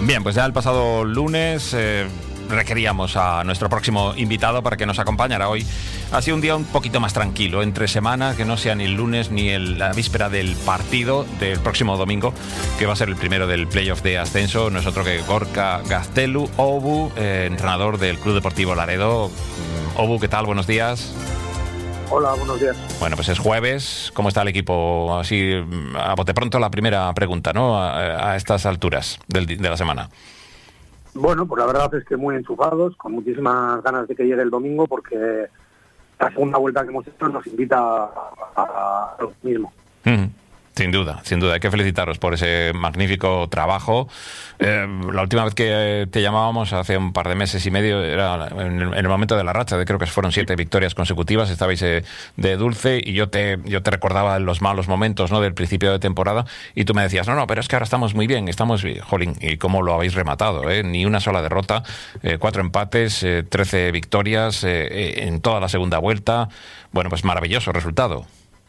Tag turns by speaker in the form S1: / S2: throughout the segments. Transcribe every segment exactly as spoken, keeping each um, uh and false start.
S1: Bien, pues ya el pasado lunes eh, requeríamos a nuestro próximo invitado para que nos acompañara hoy. Ha sido un día un poquito más tranquilo, entre semana, que no sea ni el lunes ni el, la víspera del partido del próximo domingo, que va a ser el primero del playoff de ascenso. No es otro que Gorka Gaztelu, Obu, eh, entrenador del Club Deportivo Laredo. Obu, ¿qué tal? Buenos días.
S2: Hola, buenos días.
S1: Bueno, pues es jueves. ¿Cómo está el equipo? Así, a bote pronto, la primera pregunta, ¿no? A, a estas alturas del, de la semana.
S2: Bueno, pues la verdad es que muy enchufados, con muchísimas ganas de que llegue el domingo, porque la segunda vuelta que hemos hecho nos invita a, a, a lo mismo.
S1: Mm-hmm. Sin duda, sin duda. Hay que felicitaros por ese magnífico trabajo. Eh, la última vez que te llamábamos, hace un par de meses y medio, era en el, en el momento de la racha, de creo que fueron siete victorias consecutivas, estabais eh, de dulce, y yo te yo te recordaba los malos momentos, ¿no?, del principio de temporada, y tú me decías, no, no, pero es que ahora estamos muy bien, estamos bien. Jolín, y cómo lo habéis rematado, ¿eh? Ni una sola derrota, eh, cuatro empates, eh, trece victorias eh, en toda la segunda vuelta. Bueno, pues maravilloso resultado.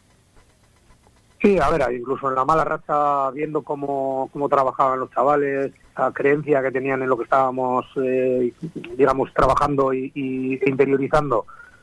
S2: Sí, a ver, incluso en la mala racha, viendo cómo, cómo trabajaban los chavales, la creencia que tenían en lo que estábamos, eh, digamos, trabajando y, y interiorizando,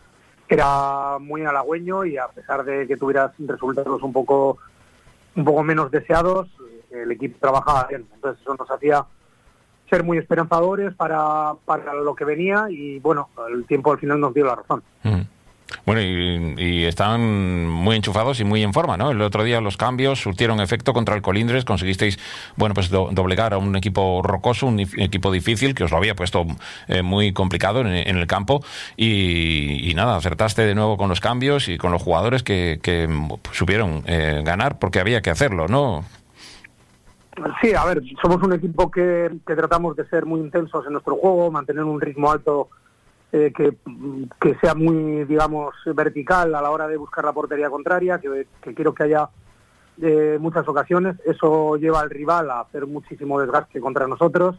S2: era muy halagüeño, y a pesar de que tuvieras resultados un poco, un poco menos deseados, el equipo trabajaba bien. Entonces eso nos hacía ser muy esperanzadores para, para lo que venía, y bueno, el tiempo al final nos dio la razón.
S1: Mm. Bueno, y, y están muy enchufados y muy en forma, ¿no? El otro día los cambios surtieron efecto contra el Colindres, conseguisteis, bueno, pues do, doblegar a un equipo rocoso, un equipo difícil, que os lo había puesto eh, muy complicado en, en el campo, y, y nada, acertaste de nuevo con los cambios y con los jugadores que, que supieron eh, ganar, porque había que hacerlo, ¿no?
S2: Sí, a ver, somos un equipo que, que tratamos de ser muy intensos en nuestro juego, mantener un ritmo alto, Eh, que, que sea muy, digamos, vertical a la hora de buscar la portería contraria, que, que quiero que haya eh, muchas ocasiones. Eso lleva al rival a hacer muchísimo desgaste contra nosotros,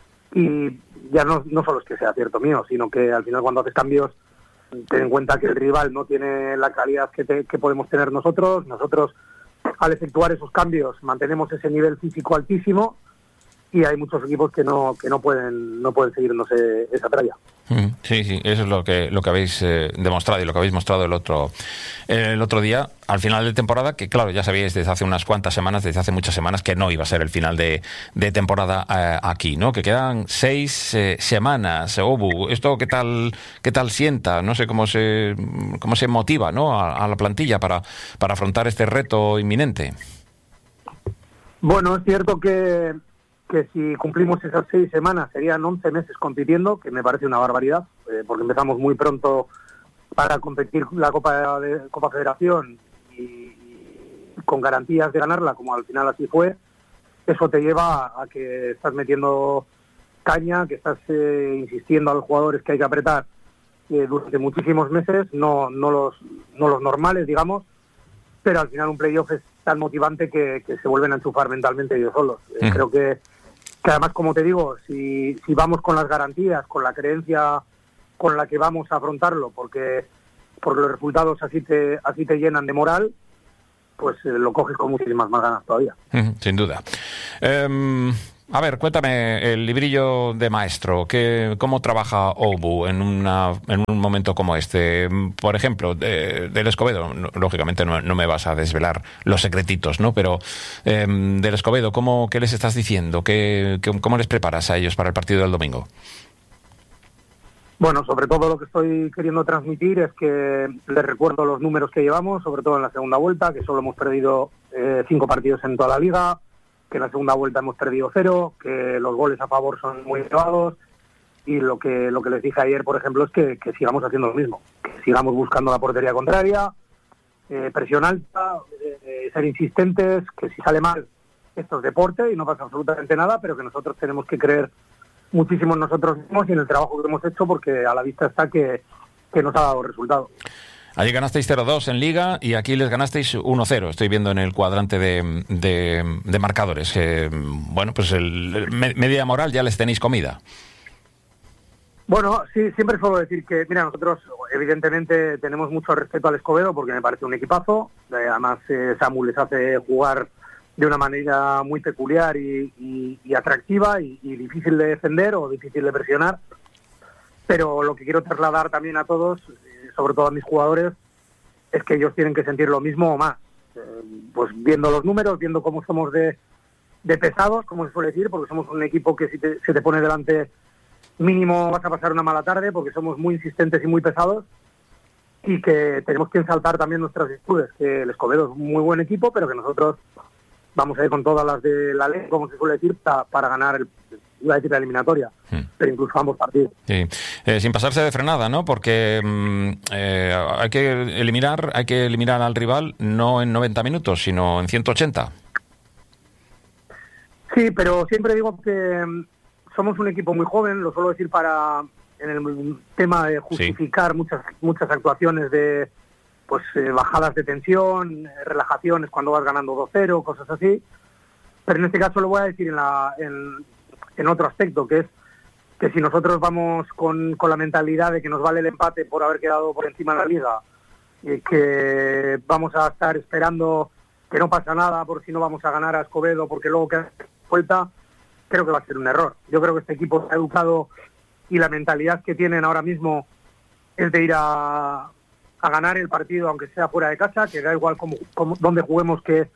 S2: y ya no, no solo es que sea cierto mío, sino que al final, cuando haces cambios, ten en cuenta que el rival no tiene la calidad que, te, que podemos tener nosotros. Nosotros, al efectuar esos cambios, mantenemos ese nivel físico altísimo, y hay muchos equipos que no que no pueden no pueden seguirnos eh, esa tralla.
S1: Sí, sí, eso es lo que lo que habéis eh, demostrado, y lo que habéis mostrado el otro el otro día, al final de temporada, que claro, ya sabíais desde hace unas cuantas semanas, desde hace muchas semanas, que no iba a ser el final de, de temporada eh, aquí, ¿no? Que quedan seis eh, semanas. Obu, ¿esto qué tal qué tal sienta? No sé cómo se cómo se motiva, ¿no?, a, a la plantilla para para afrontar este reto inminente.
S2: Bueno, es cierto que que si cumplimos esas seis semanas serían once meses compitiendo, que me parece una barbaridad, eh, porque empezamos muy pronto para competir la Copa de Copa Federación, y, y con garantías de ganarla, como al final así fue. Eso te lleva a que estás metiendo caña, que estás eh, insistiendo a los jugadores que hay que apretar eh, durante muchísimos meses, no no los no los normales, digamos, pero al final un playoff es tan motivante que, que se vuelven a enchufar mentalmente ellos solos. Eh, mm. Creo que que además, como te digo, si, si vamos con las garantías, con la creencia con la que vamos a afrontarlo, porque, porque los resultados así te, así te llenan de moral, pues eh, lo coges con muchísimas más ganas todavía.
S1: Sin duda. Um... A ver, cuéntame el librillo de maestro. ¿Qué, ¿Cómo trabaja Obu en, una, en un momento como este? Por ejemplo, de, del Escobedo, no, lógicamente no, no me vas a desvelar los secretitos, ¿no? Pero eh, del Escobedo, ¿cómo, ¿qué les estás diciendo? ¿Qué, qué, ¿Cómo les preparas a ellos para el partido del domingo?
S2: Bueno, sobre todo lo que estoy queriendo transmitir es que les recuerdo los números que llevamos, sobre todo en la segunda vuelta, que solo hemos perdido eh, cinco partidos en toda la liga, que en la segunda vuelta hemos perdido cero, que los goles a favor son muy elevados, y lo que lo que les dije ayer, por ejemplo, es que, que sigamos haciendo lo mismo, que sigamos buscando la portería contraria, eh, presión alta, eh, ser insistentes, que si sale mal, esto es deporte y no pasa absolutamente nada, pero que nosotros tenemos que creer muchísimo en nosotros mismos y en el trabajo que hemos hecho, porque a la vista está que, que nos ha dado resultados.
S1: Allí ganasteis cero dos en Liga, y aquí les ganasteis uno cero. Estoy viendo en el cuadrante de, de, de marcadores. Eh, bueno, pues el, el media moral ya les tenéis comida.
S2: Bueno, sí, siempre suelo decir que, mira, nosotros evidentemente tenemos mucho respeto al Escobedo, porque me parece un equipazo. Eh, además, eh, Samu les hace jugar de una manera muy peculiar y, y, y atractiva y, y difícil de defender o difícil de presionar. Pero lo que quiero trasladar también a todos, eh, sobre todo a mis jugadores, es que ellos tienen que sentir lo mismo o más. Eh, pues viendo los números, viendo cómo somos de, de pesados, como se suele decir, porque somos un equipo que si te, se te pone delante mínimo vas a pasar una mala tarde, porque somos muy insistentes y muy pesados, y que tenemos que ensaltar también nuestras virtudes, que el Escobedo es un muy buen equipo, pero que nosotros vamos a ir con todas las de la ley, como se suele decir, para, para ganar el, la ética eliminatoria, hmm. pero incluso ambos partidos.
S1: Sí. Eh, sin pasarse de frenada, ¿no? Porque mm, eh, hay que eliminar, hay que eliminar al rival no en noventa minutos, sino en ciento ochenta.
S2: Sí, pero siempre digo que mm, somos un equipo muy joven, lo suelo decir para en el tema de justificar sí. muchas muchas actuaciones de pues eh, bajadas de tensión, eh, relajaciones cuando vas ganando dos cero, cosas así. Pero en este caso lo voy a decir en, la, en, en otro aspecto, que es que si nosotros vamos con, con la mentalidad de que nos vale el empate por haber quedado por encima de la liga, y que vamos a estar esperando que no pasa nada por si no vamos a ganar a Escobedo porque luego queda vuelta, creo que va a ser un error. Yo creo que este equipo se ha educado y la mentalidad que tienen ahora mismo es de ir a, a ganar el partido aunque sea fuera de casa, que da igual cómo, cómo, dónde juguemos, que,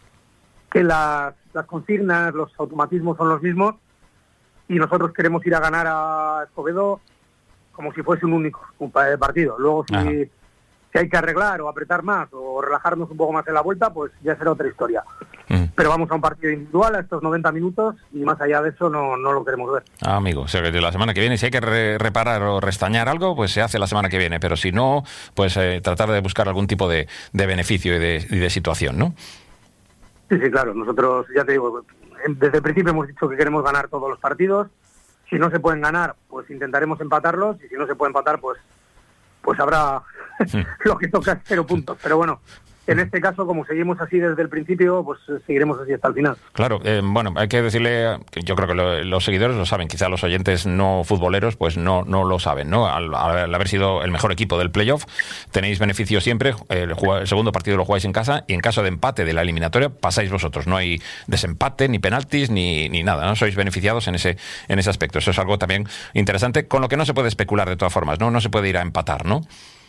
S2: que las, las consignas, los automatismos son los mismos, y nosotros queremos ir a ganar a Escobedo como si fuese un único un partido. Luego si, si hay que arreglar o apretar más o relajarnos un poco más en la vuelta, pues ya será otra historia. Mm. Pero vamos a un partido individual a estos noventa minutos y más allá de eso no, no lo queremos ver.
S1: Ah, amigo, o sea, que la semana que viene si hay que re- reparar o restañar algo, pues se hace la semana que viene, pero si no, pues eh, tratar de buscar algún tipo de, de beneficio y de, y de situación, ¿no?
S2: Sí, sí, claro. Nosotros, ya te digo, desde el principio hemos dicho que queremos ganar todos los partidos. Si no se pueden ganar, pues intentaremos empatarlos, y si no se puede empatar, pues pues habrá sí. lo que toca, cero puntos. Pero bueno, en este caso, como seguimos así desde el principio, pues seguiremos así hasta el final.
S1: Claro, eh, bueno, hay que decirle, yo creo que lo, los seguidores lo saben, quizá los oyentes no futboleros pues no no lo saben, ¿no? Al, al haber sido el mejor equipo del playoff, tenéis beneficio siempre, el, el segundo partido lo jugáis en casa, y en caso de empate de la eliminatoria pasáis vosotros, no hay desempate, ni penaltis, ni, ni nada, ¿no? Sois beneficiados en ese en ese aspecto. Eso es algo también interesante, con lo que no se puede especular de todas formas, ¿no? No se puede ir a empatar, ¿no?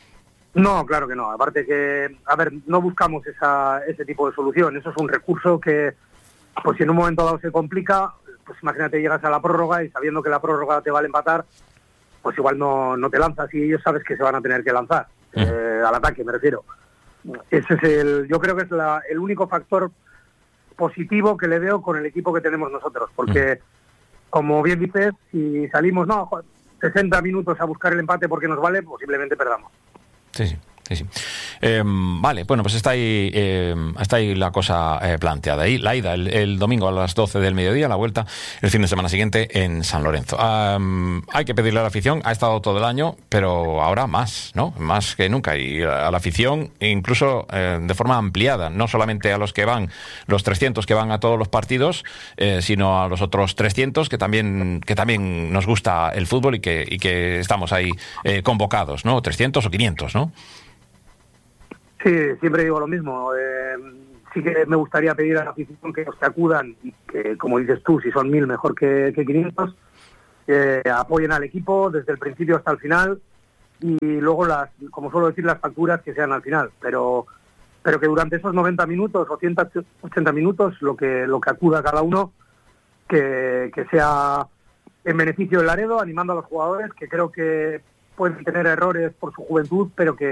S2: No, claro que no. Aparte que, a ver, no buscamos esa, ese tipo de solución. Eso es un recurso que, pues si en un momento dado se complica, pues imagínate, llegas a la prórroga y sabiendo que la prórroga te vale empatar, pues igual no, no te lanzas y ellos sabes que se van a tener que lanzar, mm. eh, al ataque me refiero. Ese es el, yo creo que es la, el único factor positivo que le veo con el equipo que tenemos nosotros, porque mm. como bien dices, si salimos no sesenta minutos a buscar el empate porque nos vale, posiblemente perdamos.
S1: Sí, sí, sí, sí. Eh, vale, bueno, pues está ahí, eh, está ahí la cosa eh, planteada. Y la ida el, el domingo a las doce del mediodía, la vuelta el fin de semana siguiente en San Lorenzo. Um, hay que pedirle a la afición, ha estado todo el año, pero ahora más, ¿no? Más que nunca. Y a la afición, incluso eh, de forma ampliada, no solamente a los que van, los trescientos que van a todos los partidos, eh, sino a los otros trescientos que también que también nos gusta el fútbol y que, y que estamos ahí eh, convocados, ¿no? trescientos o quinientos, ¿no?
S2: Sí, siempre digo lo mismo. Eh, sí que me gustaría pedir a la afición que los que acudan y que, como dices tú, si son mil mejor que, que quinientos, eh, apoyen al equipo desde el principio hasta el final, y luego, las, como suelo decir, las facturas que sean al final. Pero pero que durante esos noventa minutos o ciento ochenta minutos, lo que lo que acuda cada uno, que, que sea en beneficio del Laredo, animando a los jugadores, que creo que pueden tener errores por su juventud, pero que